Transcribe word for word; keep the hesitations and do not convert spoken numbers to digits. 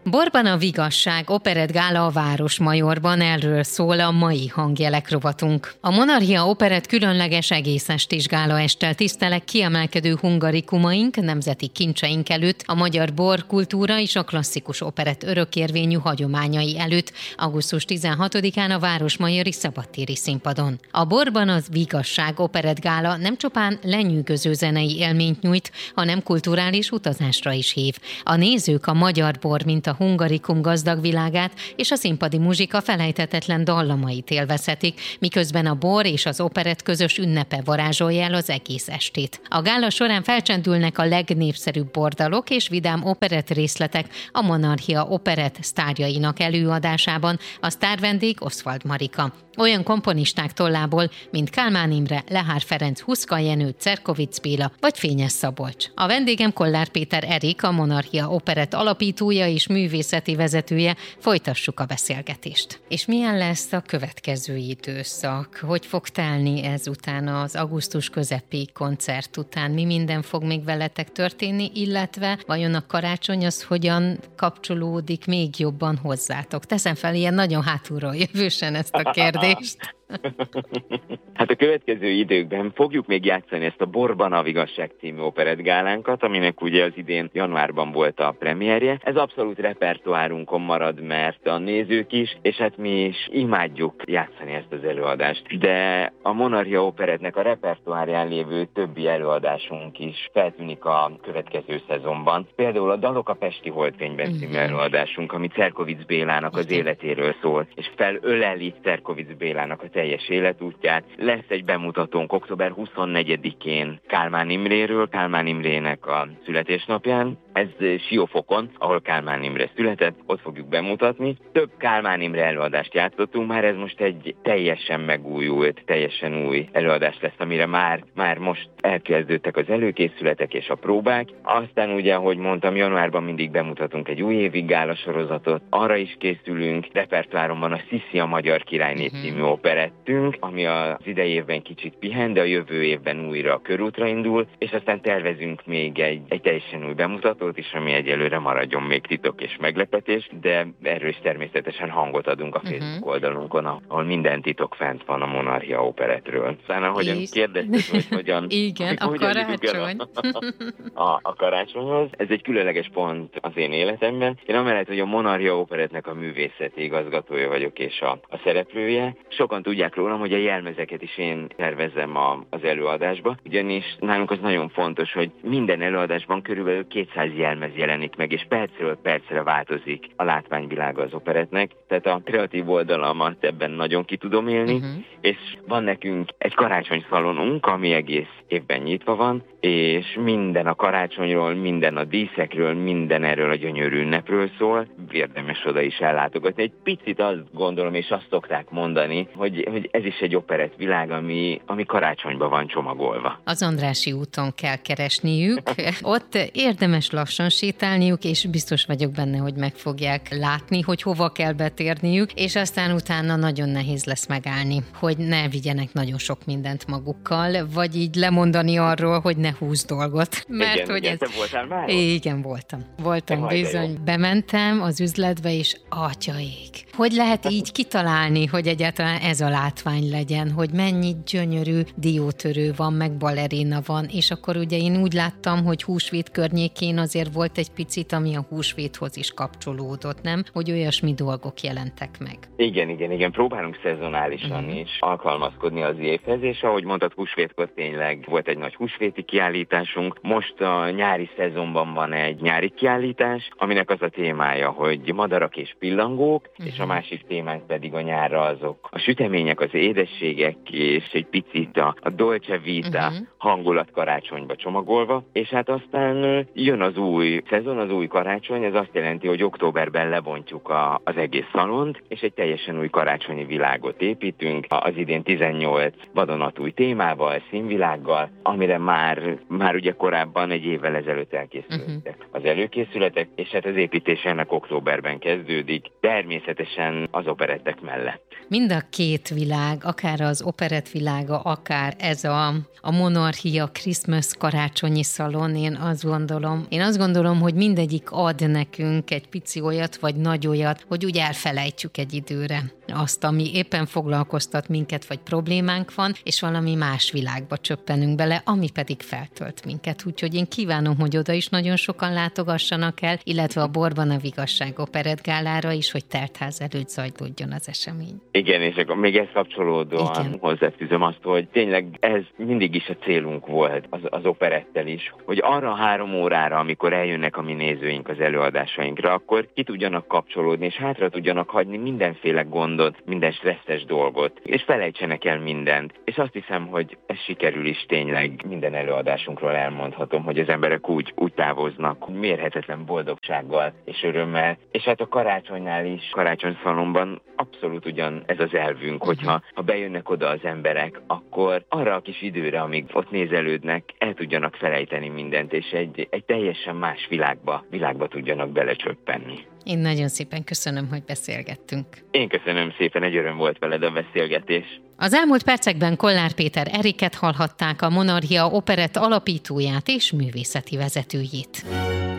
Borban a Vigasság operettgála a Városmajorban, erről szól a mai hangjelek rovatunk. A Monarchia Operett különleges egészestés gálaesttel tisztelek kiemelkedő hungarikumaink, nemzeti kincseink előtt, a magyar borkultúra és a klasszikus operett örökérvényű hagyományai előtt, augusztus tizenhatodikán a Városmajori szabadtéri színpadon. A Borban a Vigasság operettgála nem csupán lenyűgöző zenei élményt nyújt, hanem kulturális utazásra is hív. A nézők a magyar bor, mint a hungarikum gazdag világát és a színpadi muzsika felejthetetlen dallamait élvezhetik, miközben a bor és az operett közös ünnepe varázsolja el az egész estét. A gála során felcsendülnek a legnépszerűbb bordalok és vidám operett részletek a Monarchia Operett sztárjainak előadásában, a sztárvendég Oswald Marika. Olyan komponisták tollából, mint Kálmán Imre, Lehár Ferenc, Huszka Jenő, Cerkovics Béla vagy Fényes Szabolcs. A vendégem Kollár Péter Erik, a Monarchia Operett alapítója és művészeti vezetője. Folytassuk a beszélgetést. És milyen lesz a következő időszak? Hogy fog telni ezután, az augusztus közepi koncert után? Mi minden fog még veletek történni, illetve vajon a karácsony az hogyan kapcsolódik még jobban hozzátok? Teszem fel ilyen nagyon hátulról jövősen ezt a kérdést. Hát a következő időkben fogjuk még játszani ezt a Borban a Vigasság című operettgálánkat, aminek ugye az idén januárban volt a premierje. Ez abszolút repertoárunkon marad, mert a nézők is, és hát mi is imádjuk játszani ezt az előadást. De a Monarchia Operettnek a repertoárján lévő többi előadásunk is feltűnik a következő szezonban. Például a Dalok a Pesti Holdfényben című előadásunk, ami Cerkovics Bélának az életéről szól, és felöleli Cerkovics Bélának a teljes életútját. Lesz egy bemutatónk október huszonnegyedikén Kálmán Imréről, Kálmán Imrének a születésnapján. Ez Siófokon, ahol Kálmán Imre született, ott fogjuk bemutatni. Több Kálmán Imre előadást játszottunk, már ez most egy teljesen megújult, teljesen új előadás lesz, amire már, már most elkezdődtek az előkészületek és a próbák. Aztán ugye, ahogy mondtam, januárban mindig bemutatunk egy újévi gála sorozatot, arra is készülünk. Repertoáron van a Sziszi a Magyar Királyné című operettünk, ami az idei évben kicsit pihen, de a jövő évben újra a körútra indul, és aztán tervezünk még egy, egy teljesen új bemutatót is, ami egyelőre maradjon még titok és meglepetés, de erről is természetesen hangot adunk a Facebook uh-huh. oldalunkon, ahol minden titok fent van a Monarchia Operettről. Aztán ahogyan kérdeztük, hogy hogyan... Igen, a hogyan karácsony. A, a, a karácsonyhoz. Ez egy különleges pont az én életemben. Én amellett, hogy a Monarchia Operettnek a művészeti igazgatója vagyok és a, a szereplője. Sokan tudják rólam, hogy a jelmezeket is én tervezem a, az előadásba, ugyanis nálunk az nagyon fontos, hogy minden előadásban körülbelül kétszáz jelmez jelenik meg, és percről percre változik a látványvilága az operettnek, tehát a kreatív oldalamat ebben nagyon ki tudom élni, uh-huh. és van nekünk egy karácsonyszalonunk, ami egész évben nyitva van, és minden a karácsonyról, minden a díszekről, minden erről a gyönyörű ünnepről szól, érdemes oda is ellátogatni. Egy picit azt gondolom, és azt szokták mondani, hogy, hogy ez is egy operett világ, ami, ami karácsonyban van csomagolva. Az Andrássy úton kell keresniük, ott érdemes lassan sétálniuk, és biztos vagyok benne, hogy meg fogják látni, hogy hova kell betérniük, és aztán utána nagyon nehéz lesz megállni, hogy ne vigyenek nagyon sok mindent magukkal, vagy így lemondani arról, hogy ne húz dolgot. Mert igen, hogy igen, ez... te voltál már? Igen, voltam. Voltam Jaj, bizony. Bementem az üzletbe, és atyaik. Hogy lehet így kitalálni, hogy egyáltalán ez a látvány legyen, hogy mennyi gyönyörű diótörő van, meg balerina van, és akkor ugye én úgy láttam, hogy húsvét környékén azért volt egy picit, ami a húsvéthoz is kapcsolódott, nem? Hogy olyasmi dolgok jelentek meg. Igen, igen, igen. Próbálunk szezonálisan uh-huh. is alkalmazkodni az évhez, és ahogy mondtad, húsvétkor tényleg volt egy nagy húsvéti kiállításunk. Most a nyári szezonban van egy nyári kiállítás, aminek az a témája, hogy madarak és pillangók, uh-huh. és a másik témánk pedig a nyárra azok a sütemények, az édességek, és egy picit a, a dolce vita uh-huh. hangulat karácsonyba csomagolva, és hát aztán jön az új szezon, az új karácsony, ez azt jelenti, hogy októberben lebontjuk a, az egész szalont, és egy teljesen új karácsonyi világot építünk, az idén tizennyolc vadonatúj témával, színvilággal, amire már, már ugye korábban egy évvel ezelőtt elkészültek uh-huh. az előkészületek, és hát az építés ennek októberben kezdődik, természetesen az operettek mellett. Mind a két világ, akár az operett világa, akár ez a, a Monarchia Christmas karácsonyi szalon, én azt gondolom, én azt gondolom, hogy mindegyik ad nekünk egy pici olyat, vagy nagy olyat, hogy úgy elfelejtsük egy időre azt, ami éppen foglalkoztat minket, vagy problémánk van, és valami más világba csöppenünk bele, ami pedig feltölt minket. Úgyhogy én kívánom, hogy oda is nagyon sokan látogassanak el, illetve a Borban a Vigasság operettgálára is, hogy teltház előtt zajlódjon az esemény. Igen, és akkor még ezt kapcsolódóan Igen. hozzáfűzöm azt, hogy tényleg ez mindig is a célunk volt az, az operettel is, hogy arra a három órára, amikor eljönnek a mi nézőink az előadásainkra, akkor ki tudjanak kapcsolódni, és hátra tudjanak hagyni mindenféle gondot, minden stresszes dolgot, és felejtsenek el mindent. És azt hiszem, hogy ez sikerül is tényleg. Minden előadásunkról elmondhatom, hogy az emberek úgy, úgy távoznak, mérhetetlen boldogsággal és örömmel. És hát a karácsonynál is, karácsonyszalomban abszolút ugyan ez az elvünk, hogyha ha bejönnek oda az emberek, akkor arra a kis időre, amíg ott nézelődnek, el tudjanak felejteni mindent, és egy, egy teljesen más világba, világba tudjanak belecsöppenni. Én nagyon szépen köszönöm, hogy beszélgettünk. Én köszönöm szépen, egy öröm volt veled a beszélgetés. Az elmúlt percekben Kollár Péter Eriket hallhatták, a Monarchia Operett alapítóját és művészeti vezetőjét.